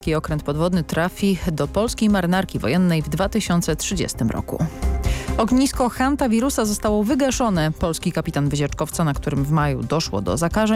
Okręt podwodny trafi do polskiej marynarki wojennej w 2030 roku. Ognisko hantawirusa zostało wygaszone. Polski kapitan wycieczkowca, na którym w maju doszło do zakażeń,